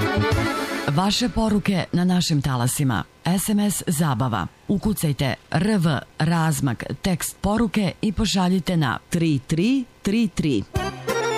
Vaše poruke na našim talasima. SMS Zabava. Ukucajte RV razmak tekst poruke i pošaljite na 3333.